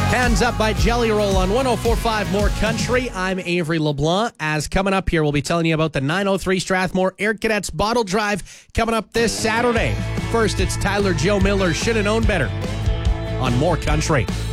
Hands Up by Jelly Roll on 104.5 More Country. I'm Avery LeBlanc. As coming up here, we'll be telling you about the 903 Strathmore Air Cadets Bottle Drive coming up this Saturday. First, it's Tyler Joe Miller, Shoulda Known Better on More Country.